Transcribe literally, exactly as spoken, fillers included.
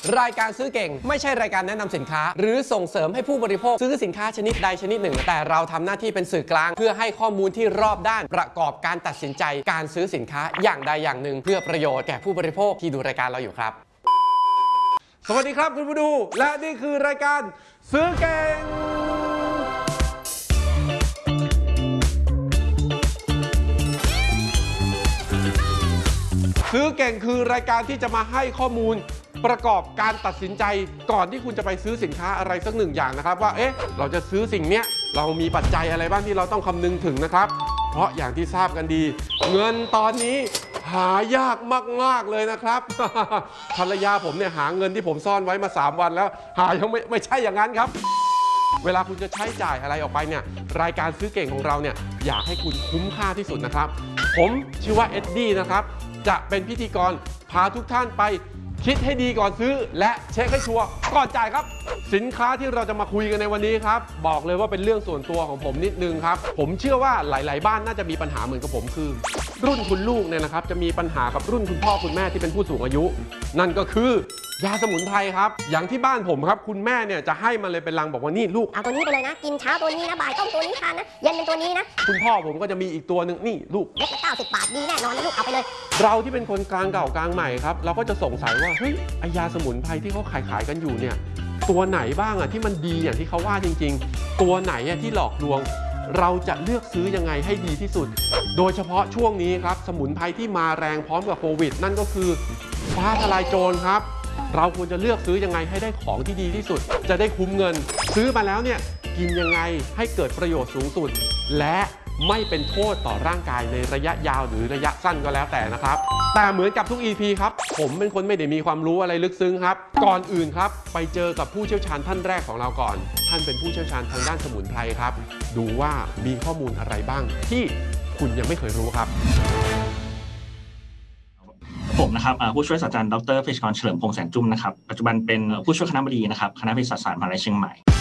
รายการซื้อเก่งไม่ใช่รายการแนะนำสินค้าหรือส่งเสริมให้ผู้บริโภคซื้อสินค้าชนิดใดชนิดหนึ่งแต่เราทำหน้าที่เป็นสื่อกลางเพื่อให้ข้อมูลที่รอบด้านประกอบการตัดสินใจการซื้อสินค้าอย่างใดอย่างหนึ่งเพื่อประโยชน์แก่ผู้บริโภคที่ดูรายการเราอยู่ครับสวัสดีครับคุณผู้ดูและนี่คือรายการซื้อเก่งซื้อเก่งคือรายการที่จะมาให้ข้อมูลประกอบการตัดสินใจก่อนที่คุณจะไปซื้อสินค้าอะไรสักหนึ่งอย่างนะครับว่าเอ๊ะเราจะซื้อสิ่งเนี้ยเรามีปัจจัยอะไรบ้างที่เราต้องคำนึงถึงนะครับเพราะอย่างที่ทราบกันดีเงินตอนนี้หายากมากๆเลยนะครับ ภรรยาผมเนี่ยหาเงินที่ผมซ่อนไว้มาสามวันแล้วหายังไม่ไม่ใช่อย่างนั้นครับเวลาคุณจะใช้จ่ายอะไรออกไปเนี่ยรายการซื้อเก่งของเราเนี่ยอยากให้คุณคุ้มค่าที่สุดนะครับผมชื่อว่าเอ็ดดี้นะครับจะเป็นพิธีกรพาทุกท่านไปคิดให้ดีก่อนซื้อและเช็คให้ชัวร์ก่อนจ่ายครับสินค้าที่เราจะมาคุยกันในวันนี้ครับบอกเลยว่าเป็นเรื่องส่วนตัวของผมนิดนึงครับผมเชื่อว่าหลายๆบ้านน่าจะมีปัญหาเหมือนกับผมคือรุ่นคุณลูกเนี่ยนะครับจะมีปัญหากับรุ่นคุณพ่อคุณแม่ที่เป็นผู้สูงอายุ นั่นก็คือยาสมุนไพรครับอย่างที่บ้านผมครับคุณแม่เนี่ยจะให้มาเลยเป็นลังบอกว่านี่ลูกเอาตัวนี้ไปเลยนะกินเช้าตัวนี้นะบ่ายต้มตัวนี้ทานนะเย็นเป็นตัวนี้นะคุณพ่อผมก็จะมีอีกตัวหนึ่งนี่ลูกเม็ดละเก้าสิบบาทดีแน่นอนนะลูกเอาไปเลยเราที่เป็นคนกลางเก่ากลางใหม่ครับเราก็จะสงสัยว่าเฮ้ยไอยาสมุนไพรที่เขาขายขายกันอยู่เนี่ยตัวไหนบ้างอะที่มันดีอย่างที่เขาว่าจริงๆตัวไหนอะที่หลอกลวงเราจะเลือกซื้อยังไงให้ดีที่สุดโดยเฉพาะช่วงนี้ครับสมุนไพรที่มาแรงพร้อมกับโควิดนั่นก็คือฟ้าทลายโจรครับเราควรจะเลือกซื้อยังไงให้ได้ของที่ดีที่สุดจะได้คุ้มเงินซื้อมาแล้วเนี่ยกินยังไงให้เกิดประโยชน์สูงสุดและไม่เป็นโทษต่อร่างกายในระยะยาวหรือระยะสั้นก็แล้วแต่นะครับแต่เหมือนกับทุก อี พี ครับผมเป็นคนไม่ได้มีความรู้อะไรลึกซึ้งครับก่อนอื่นครับไปเจอกับผู้เชี่ยวชาญท่านแรกของเราก่อนท่านเป็นผู้เชี่ยวชาญทางด้านสมุนไพรครับดูว่ามีข้อมูลอะไรบ้างที่คุณยังไม่เคยรู้ครับผมนะครับผู้ช่วยศาสตราจารย์ดรเภสัชกรเฉลิมพงษ์แสนจุ้มนะครับปัจจุบันเป็นผู้ช่วยคณบดีนะครับคณะเภสัชศาสตร์มหาวิทยาลัยเชียงใหม่